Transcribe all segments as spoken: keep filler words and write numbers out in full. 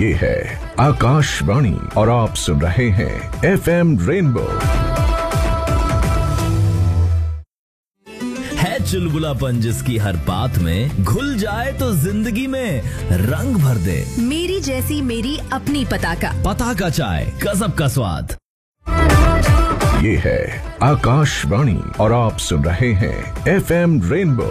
ये है आकाशवाणी और आप सुन रहे हैं एफ एम रेनबो। है चुलबुलापन जिसकी हर बात में, घुल जाए तो जिंदगी में रंग भर दे। मेरी जैसी मेरी अपनी पताका। पताका चाय, गजब का स्वाद। ये है आकाशवाणी और आप सुन रहे हैं F M rainbow.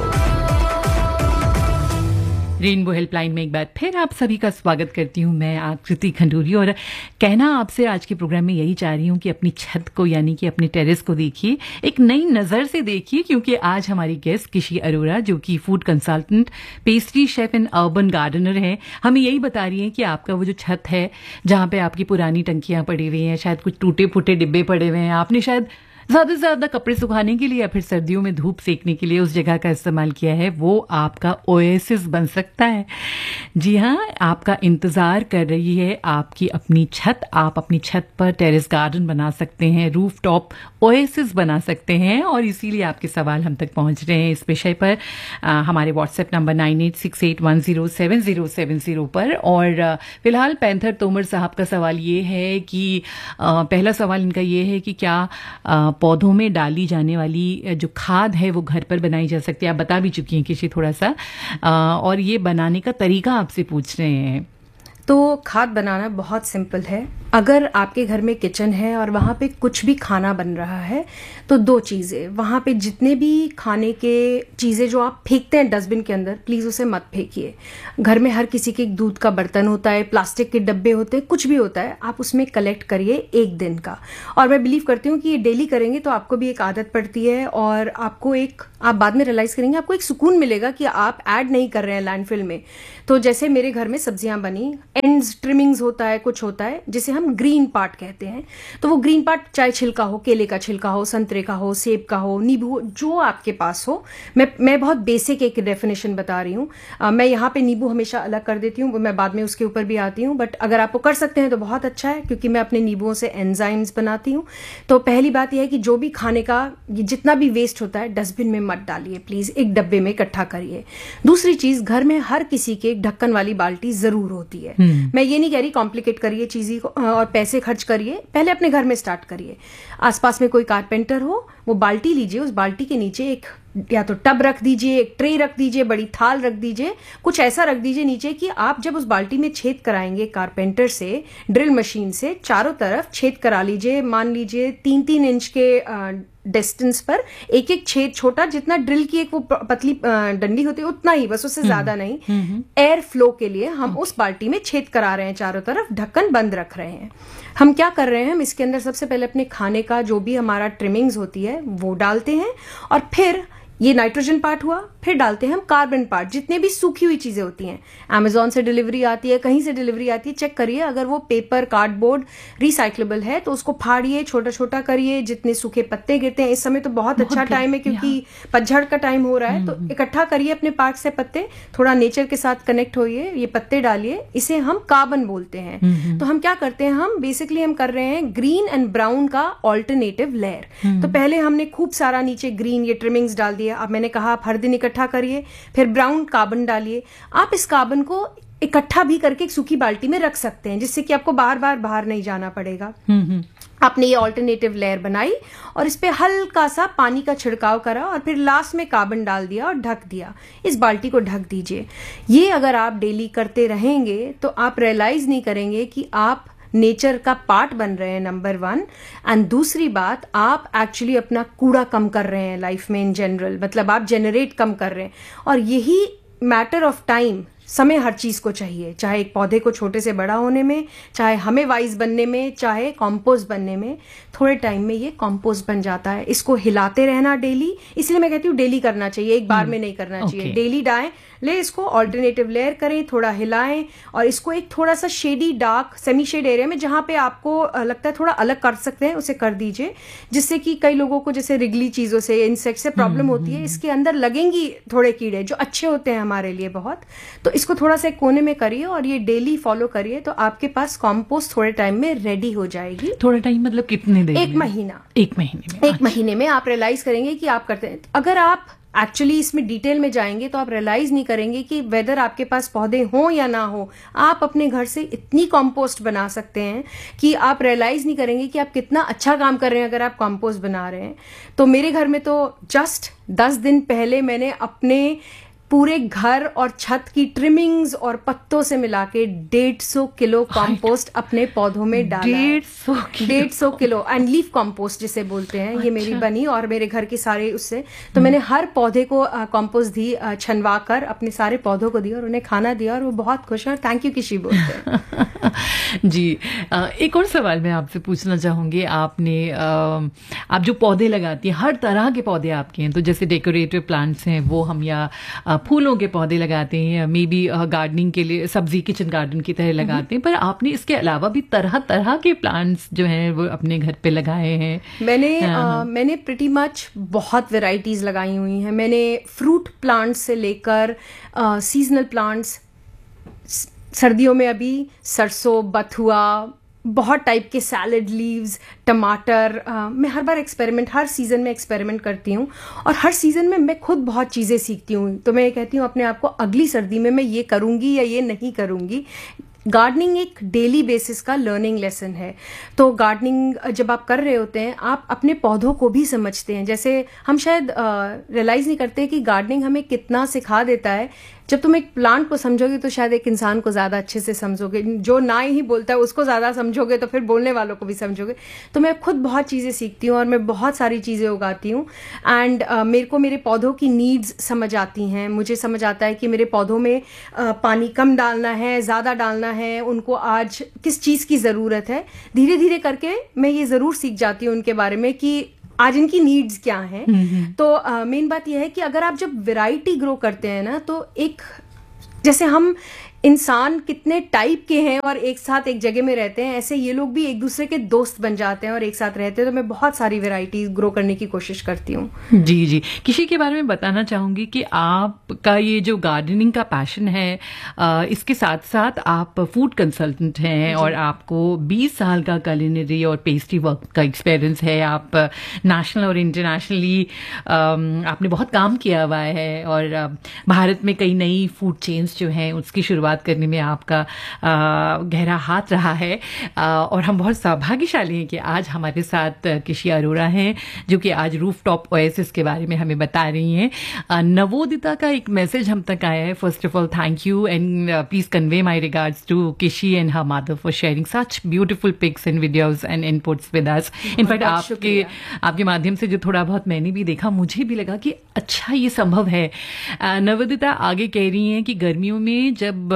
Rainbow helpline में एक बार फिर आप सभी का स्वागत करती हूँ। मैं आकृति खंडूरी और कहना आपसे आज के प्रोग्राम में यही चाह रही हूँ कि अपनी छत को यानी कि अपने टेरेस को देखिए, एक नई नज़र से देखिए, क्योंकि आज हमारी गेस्ट किशी अरोरा, जो कि food consultant, pastry chef and urban gardener है, हमें यही बता रही है कि आपका वो जो छत है जहाँ पे आपकी पुरानी टंकियाँ पड़ी हुई हैं, शायद कुछ टूटे फूटे डिब्बे पड़े हुए हैं, आपने शायद ज़्यादा से ज़्यादा कपड़े सुखाने के लिए या फिर सर्दियों में धूप सेकने के लिए उस जगह का इस्तेमाल किया है, वो आपका ओएसिस बन सकता है। जी हाँ, आपका इंतज़ार कर रही है आपकी अपनी छत। आप अपनी छत पर टेरेस गार्डन बना सकते हैं, रूफ टॉप ओएसिस बना सकते हैं, और इसीलिए आपके सवाल हम तक पहुंच रहे हैं इस विषय पर आ, हमारे WhatsApp number nine eight six eight one zero seven zero seven zero पर। और आ, फिलहाल पैंथर तोमर साहब का सवाल ये है कि आ, पहला सवाल इनका ये है कि क्या आ, पौधों में डाली जाने वाली जो खाद है वो घर पर बनाई जा सकती है। आप बता भी चुकी हैं किसी थोड़ा सा, आ, और ये बनाने का तरीका आपसे पूछ रहे हैं। तो खाद बनाना बहुत सिंपल है। अगर आपके घर में किचन है और वहाँ पे कुछ भी खाना बन रहा है, तो दो चीज़ें, वहाँ पे जितने भी खाने के चीज़ें जो आप फेंकते हैं डस्टबिन के अंदर, प्लीज़ उसे मत फेंकिए। घर में हर किसी के एक दूध का बर्तन होता है, प्लास्टिक के डब्बे होते हैं, कुछ भी होता है, आप उसमें कलेक्ट करिए एक दिन का। और मैं बिलीव करती हूँ कि ये डेली करेंगे तो आपको भी एक आदत पड़ती है, और आपको एक, आप बाद में रियलाइज़ करेंगे, आपको एक सुकून मिलेगा कि आप ऐड नहीं कर रहे हैं लैंडफिल में। तो जैसे मेरे घर में सब्जियां बनी, एंड्स ट्रिमिंग्स होता है, कुछ होता है जिसे हम ग्रीन पार्ट कहते हैं, तो वो ग्रीन पार्ट चाहे छिलका हो, केले का छिलका हो, संतरे का हो, सेब का हो, नींबू हो, जो आपके पास हो। मैं मैं बहुत बेसिक एक डेफिनेशन बता रही हूँ। मैं यहाँ पे नींबू हमेशा अलग कर देती हूँ, मैं बाद में उसके ऊपर भी आती हूँ, बट अगर आपको कर सकते हैं तो बहुत अच्छा है, क्योंकि मैं अपने नींबुओं से एंजाइम्स बनाती हूँ। तो पहली बात यह है कि जो भी खाने का जितना भी वेस्ट होता है डस्टबिन में मत डालिए, प्लीज एक डब्बे में इकट्ठा करिए। दूसरी चीज, घर में हर किसी के एक ढक्कन वाली बाल्टी जरूर होती है। मैं ये नहीं कह रही कॉम्प्लिकेट करिए चीज़ी को और पैसे खर्च करिए, पहले अपने घर में स्टार्ट करिए। आसपास में कोई कारपेंटर हो, वो बाल्टी लीजिए, उस बाल्टी के नीचे एक या तो टब रख दीजिए, एक ट्रे रख दीजिए, बड़ी थाल रख दीजिए, कुछ ऐसा रख दीजिए नीचे कि आप जब उस बाल्टी में छेद कराएंगे कारपेंटर से, ड्रिल मशीन से चारों तरफ छेद करा लीजिए। मान लीजिए तीन तीन इंच के डिस्टेंस पर एक एक छेद, छोटा जितना ड्रिल की एक वो पतली डंडी होती है उतना ही, बस उससे ज्यादा नहीं। एयर फ्लो के लिए हम उस बाल्टी में छेद करा रहे हैं, चारों तरफ ढक्कन बंद रख रहे हैं। हम क्या कर रहे हैं, हम इसके अंदर सबसे पहले अपने खाने का जो भी हमारा ट्रिमिंग्स होती है वो डालते हैं, और फिर ये नाइट्रोजन पार्ट हुआ, फिर डालते हैं हम कार्बन पार्ट, जितने भी सूखी हुई चीजें होती हैं। अमेजोन से डिलीवरी आती है, कहीं से डिलीवरी आती है, चेक करिए, अगर वो पेपर, कार्डबोर्ड रिसाइक्लेबल है तो उसको फाड़िए, छोटा छोटा करिए। जितने सूखे पत्ते गिरते हैं, इस समय तो बहुत, बहुत अच्छा टाइम है क्योंकि पतझड़ का टाइम हो रहा है, तो इकट्ठा करिए अपने पार्क से पत्ते, थोड़ा नेचर के साथ कनेक्ट होइए, ये पत्ते डालिए, इसे हम कार्बन बोलते हैं। तो हम क्या करते हैं, हम बेसिकली हम कर रहे हैं ग्रीन एंड ब्राउन का ऑल्टरनेटिव लेयर। तो पहले हमने खूब सारा नीचे ग्रीन ये ट्रिमिंग्स डाल दिया, अब मैंने कहा आप हर दिन इकट्ठा करिए, फिर ब्राउन कार्बन डालिए। आप इस कार्बन को इकट्ठा भी करके एक सूखी बाल्टी में रख सकते हैं, जिससे कि आपको बार बार बाहर नहीं जाना पड़ेगा। आपने ये ऑल्टरनेटिव लेयर बनाई और इस पे हल्का सा पानी का छिड़काव करा, और फिर लास्ट में कार्बन डाल दिया और ढक दिया। इस बाल्टी को ढक दीजिए। ये अगर आप डेली करते रहेंगे तो आप रियलाइज नहीं करेंगे कि आप नेचर का पार्ट बन रहे हैं, नंबर वन। एंड दूसरी बात, आप एक्चुअली अपना कूड़ा कम कर रहे हैं लाइफ में इन जनरल, मतलब आप जनरेट कम कर रहे हैं। और यही मैटर ऑफ टाइम, समय हर चीज को चाहिए, चाहे एक पौधे को छोटे से बड़ा होने में, चाहे हमें वाइज बनने में, चाहे कॉम्पोस्ट बनने में। थोड़े टाइम में ये कॉम्पोस्ट बन जाता है। इसको हिलाते रहना डेली, इसलिए मैं कहती हूँ डेली करना चाहिए, एक बार में नहीं करना चाहिए। डेली डालें, ले इसको ऑल्टरनेटिव लेयर करें, थोड़ा हिलाएं, और इसको एक थोड़ा सा shady, dark, semi shade area में जहां पे आपको लगता है थोड़ा अलग कर सकते हैं उसे कर दीजिए, जिससे कि कई लोगों को जैसे रिगली चीजों से, इंसेक्ट से प्रॉब्लम होती है। इसके अंदर लगेंगी थोड़े कीड़े जो अच्छे होते हैं हमारे लिए बहुत, तो इसको थोड़ा सा कोने में करिए और ये डेली फॉलो करिए, तो आपके पास कॉम्पोस्ट थोड़े टाइम में रेडी हो जाएगी। थोड़ा टाइम मतलब कितने दिन? एक महीना। एक महीने में? एक महीने में आप रियलाइज करेंगे कि आप करते हैं। अगर आप एक्चुअली इसमें डिटेल में जाएंगे तो आप रियलाइज नहीं करेंगे कि वेदर आपके पास पौधे हों या ना हो, आप अपने घर से इतनी कंपोस्ट बना सकते हैं कि आप रियलाइज नहीं करेंगे कि आप कितना अच्छा काम कर रहे हैं अगर आप कंपोस्ट बना रहे हैं। तो मेरे घर में तो जस्ट दस दिन पहले मैंने अपने पूरे घर और छत की ट्रिमिंग्स और पत्तों से मिला के डेढ़ सौ किलो कंपोस्ट अपने पौधों में डाला। डेढ़ सौ डेढ़ सौ किलो एंड लीफ कंपोस्ट जिसे बोलते हैं, ये मेरी बनी और मेरे घर के सारे उससे। तो मैंने हर पौधे को कंपोस्ट दी, छनवा कर अपने सारे पौधों को दिया और उन्हें खाना दिया और वो बहुत खुश हैं और थैंक यू किशी बोलते हैं। जी, एक और सवाल मैं आपसे पूछना चाहूंगी। आपने आप जो पौधे लगाती हैं, हर तरह के पौधे आपके हैं, तो जैसे डेकोरेटिव प्लांट्स हैं वो हम, या फूलों के पौधे लगाते हैं, मे बी गार्डनिंग के लिए सब्जी किचन गार्डन की तरह लगाते हैं, पर आपने इसके अलावा भी तरह तरह के प्लांट्स जो हैं वो अपने घर पे लगाए हैं। मैंने आ, मैंने प्रिटी मच बहुत वेराइटीज लगाई हुई हैं। मैंने फ्रूट प्लांट्स से लेकर सीजनल प्लांट्स, सर्दियों में अभी सरसों, बथुआ, बहुत टाइप के सैलड लीव्स, टमाटर। आ, मैं हर बार एक्सपेरिमेंट, हर सीज़न में एक्सपेरिमेंट करती हूँ और हर सीज़न में मैं खुद बहुत चीज़ें सीखती हूँ। तो मैं ये कहती हूँ अपने आप को अगली सर्दी में मैं ये करूँगी या ये नहीं करूँगी। गार्डनिंग एक डेली बेसिस का लर्निंग लेसन है। तो गार्डनिंग जब आप कर रहे होते हैं आप अपने पौधों को भी समझते हैं। जैसे हम शायद रियलाइज़ नहीं करते कि गार्डनिंग हमें कितना सिखा देता है। जब तुम एक प्लांट को समझोगे तो शायद एक इंसान को ज़्यादा अच्छे से समझोगे, जो ना ही बोलता है उसको ज़्यादा समझोगे तो फिर बोलने वालों को भी समझोगे। तो मैं खुद बहुत चीज़ें सीखती हूँ और मैं बहुत सारी चीज़ें उगाती हूँ एंड uh, मेरे को मेरे पौधों की नीड्स समझ आती हैं। मुझे समझ आता है कि मेरे पौधों में uh, पानी कम डालना है, ज़्यादा डालना है, उनको आज किस चीज़ की ज़रूरत है। धीरे धीरे करके मैं ये ज़रूर सीख जाती हूँ उनके बारे में कि आज इनकी नीड्स क्या हैं। तो मेन uh, बात यह है कि अगर आप जब वैरायटी ग्रो करते हैं ना, तो एक जैसे हम इंसान कितने टाइप के हैं और एक साथ एक जगह में रहते हैं, ऐसे ये लोग भी एक दूसरे के दोस्त बन जाते हैं और एक साथ रहते हैं। तो मैं बहुत सारी वैरायटीज ग्रो करने की कोशिश करती हूँ। जी जी, किसी के बारे में बताना चाहूंगी कि आपका ये जो गार्डनिंग का पैशन है, इसके साथ साथ आप फूड कंसल्टेंट हैं और आपको बीस साल का कुलिनरी और पेस्ट्री वर्क का एक्सपीरियंस है। आप नेशनल और इंटरनेशनली आपने बहुत काम किया हुआ है और भारत में कई नई फूड चेन्स जो हैं उसकी शुरुआत करने में आपका आ, गहरा हाथ रहा है। आ, और हम बहुत सौभाग्यशाली हैं कि आज हमारे साथ किशी अरोरा हैं जो कि आज रूफ टॉप ओएसिस के बारे में हमें बता रही हैं। नवोदिता का एक मैसेज हम तक आया है। First of all thank you and please convey my regards to किशी and her mother for sharing such beautiful pics and videos and inputs with us. In fact आपके आपके माध्यम से जो थोड़ा बहुत मैंने भी देखा, मुझे भी लगा कि अच्छा ये संभव है। नवोदिता आगे कह रही हैं कि गर्मियों में जब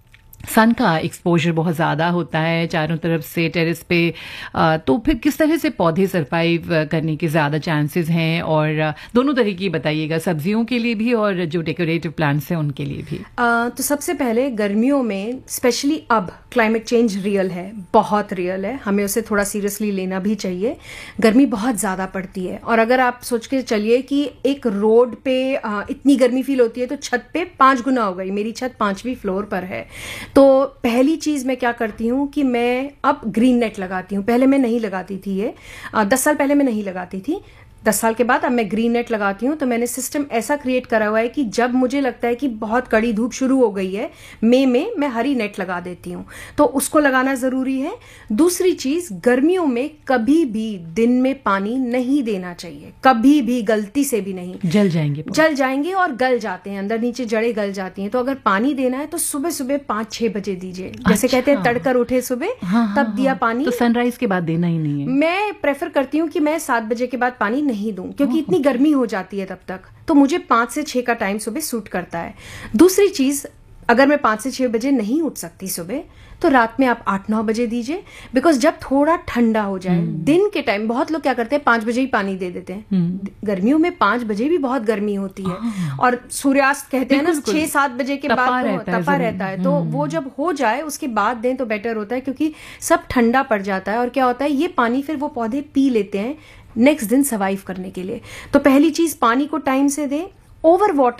सन का एक्सपोजर बहुत ज़्यादा होता है चारों तरफ से टेरेस पे, तो फिर किस तरह से पौधे सरवाइव करने के ज़्यादा चांसेस हैं, और दोनों तरह की बताइएगा, सब्जियों के लिए भी और जो डेकोरेटिव प्लांट्स हैं उनके लिए भी। आ, तो सबसे पहले गर्मियों में स्पेशली अब क्लाइमेट चेंज रियल है, बहुत रियल है, हमें उसे थोड़ा सीरियसली लेना भी चाहिए। गर्मी बहुत ज़्यादा पड़ती है और अगर आप सोच के चलिए कि एक रोड पे आ, इतनी गर्मी फील होती है तो छत पे पाँच गुना हो गई। मेरी छत पाँचवीं फ्लोर पर है। तो पहली चीज़ मैं क्या करती हूँ कि मैं अब ग्रीन नेट लगाती हूँ। पहले मैं नहीं लगाती थी, ये दस साल पहले मैं नहीं लगाती थी। दस साल के बाद अब मैं ग्रीन नेट लगाती हूँ। तो मैंने सिस्टम ऐसा क्रिएट करा हुआ है कि जब मुझे लगता है कि बहुत कड़ी धूप शुरू हो गई है मई में, मैं हरी नेट लगा देती हूँ। तो उसको लगाना ज़रूरी है। दूसरी चीज़, गर्मियों में कभी भी दिन में पानी नहीं देना चाहिए, कभी भी, गलती से भी नहीं। जल जाएंगे जल जाएंगे और गल जाते हैं, अंदर नीचे जड़ें गल जाती हैं। तो अगर पानी देना है तो सुबह सुबह पाँच छः बजे दीजिए। जैसे अच्छा। कहते हैं तड़कर उठे सुबह, हाँ, तब हाँ, दिया हाँ। पानी। तो सनराइज के बाद देना ही नहीं है। मैं प्रेफर करती हूँ कि मैं सात बजे के बाद पानी नहीं दूं, क्योंकि इतनी गर्मी हो जाती है तब तक। तो मुझे पाँच से छः का टाइम सुबह सूट करता है। दूसरी चीज़, अगर मैं पाँच से छः बजे नहीं उठ सकती सुबह, तो रात में आप आठ नौ बजे दीजिए। बिकॉज जब थोड़ा ठंडा हो जाए, दिन के टाइम बहुत लोग क्या करते हैं, पाँच बजे ही पानी दे देते हैं। गर्मियों में पाँच बजे भी बहुत गर्मी होती है और सूर्यास्त कहते हैं ना छः सात बजे के बाद तपा रहता है। तो वो जब हो जाए उसके बाद दें तो बेटर होता है, क्योंकि सब ठंडा पड़ जाता है। और क्या होता है, ये पानी फिर वो पौधे पी लेते हैं नेक्स्ट दिन सर्वाइव करने के लिए। तो पहली चीज, पानी को टाइम से दें। ओवर वाटर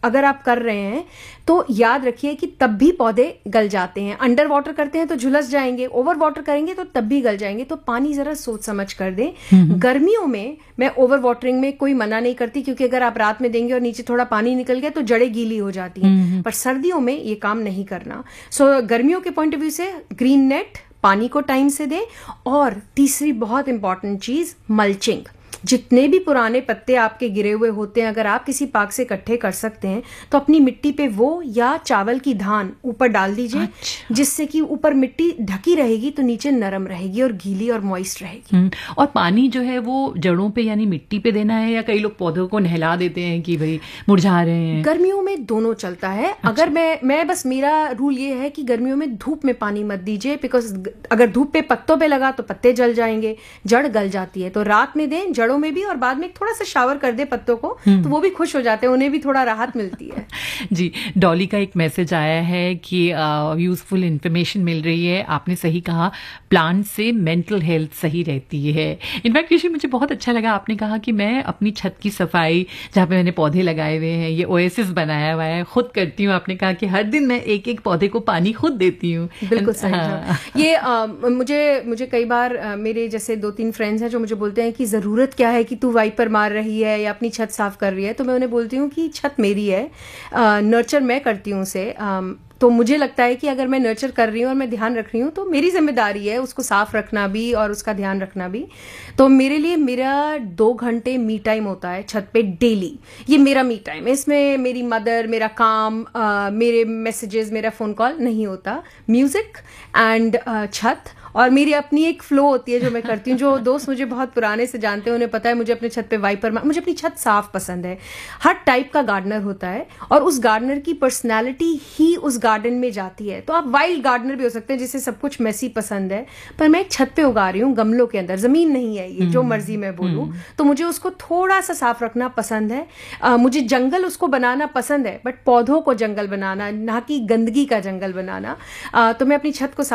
अगर आप कर रहे हैं तो याद रखिए कि तब भी पौधे गल जाते हैं। अंडर वाटर करते हैं तो झुलस जाएंगे, ओवर वाटर करेंगे तो तब भी गल जाएंगे। तो पानी जरा सोच समझ कर दें। गर्मियों में मैं ओवर वाटरिंग में कोई मना नहीं करती, क्योंकि अगर आप रात में देंगे और नीचे थोड़ा पानी निकल गया तो जड़ें गीली हो जाती हैं। पर सर्दियों में ये काम नहीं करना। सो गर्मियों के पॉइंट ऑफ व्यू से ग्रीन नेट, पानी को टाइम से दें। और तीसरी बहुत इंपॉर्टेंट चीज, मल्चिंग। जितने भी पुराने पत्ते आपके गिरे हुए होते हैं, अगर आप किसी पाक से इकट्ठे कर सकते हैं तो अपनी मिट्टी पे वो या चावल की धान ऊपर डाल दीजिए। अच्छा। जिससे कि ऊपर मिट्टी ढकी रहेगी तो नीचे नरम रहेगी और गीली और मॉइस्ट रहेगी। और पानी जो है वो जड़ों पे यानी मिट्टी पे देना है, या कई लोग पौधों को नहला देते हैं कि भाई मुरझा रहे हैं? गर्मियों में दोनों चलता है। अच्छा। अगर मैं मैं बस मेरा रूल ये है कि गर्मियों में धूप में पानी मत दीजिए, बिकॉज अगर धूप पे पत्तों पे लगा तो पत्ते जल जाएंगे, जड़ गल जाती है। तो रात में दें, जड़ों में भी, और बाद में थोड़ा सा शावर कर दे पत्तों को, तो वो भी खुश हो जाते हैं, उन्हें भी थोड़ा राहत मिलती है। जी, डॉली का एक मैसेज आया है कि यूजफुल इंफॉर्मेशन मिल रही है। आपने सही कहा, प्लांट से मेंटल हेल्थ सही रहती है। इनफैक्ट ऋषि, मुझे बहुत अच्छा लगा आपने कहा कि मैं अपनी छत की सफाई, जहाँ पे मैंने पौधे लगाए हुए हैं, ये ओएसिस बनाया हुआ है, खुद करती हूँ। आपने कहा कि हर दिन मैं एक एक पौधे को पानी खुद देती हूँ। बिल्कुल सही। हाँ। ये आ, मुझे मुझे कई बार आ, मेरे जैसे दो तीन फ्रेंड्स हैं जो मुझे बोलते हैं कि जरूरत क्या है कि तू वाइपर मार रही है या अपनी छत साफ कर रही है। तो मैं उन्हें बोलती हूँ कि छत मेरी है, नर्चर मैं करती हूँ उसे। तो मुझे लगता है कि अगर मैं नर्चर कर रही हूँ और मैं ध्यान रख रही हूँ तो मेरी जिम्मेदारी है उसको साफ रखना भी और उसका ध्यान रखना भी। तो मेरे लिए मेरा दो घंटे मी टाइम होता है छत पे डेली। ये मेरा मी टाइम है, इसमें मेरी मदर, मेरा काम, आ, मेरे मैसेजेस, मेरा फोन कॉल नहीं होता। म्यूजिक एंड छत, और मेरी अपनी एक फ्लो होती है जो मैं करती हूँ। जो दोस्त मुझे बहुत पुराने से जानते हैं उन्हें पता है मुझे अपने छत पे वाइपर, मुझे अपनी छत साफ पसंद है। हर टाइप का गार्डनर होता है और उस गार्डनर की पर्सनालिटी ही उस गार्डन में जाती है। तो आप वाइल्ड गार्डनर भी हो सकते हैं जिसे सब कुछ मेसी पसंद है, पर मैं एक छत पे उगा रही हूँ गमलों के अंदर, जमीन नहीं है ये जो मर्जी मैं बोलूँ, तो मुझे उसको थोड़ा सा साफ रखना पसंद है। आ, मुझे जंगल उसको बनाना पसंद है, बट पौधों को जंगल बनाना, ना कि गंदगी का जंगल बनाना। आ, तो मैं अपनी छत को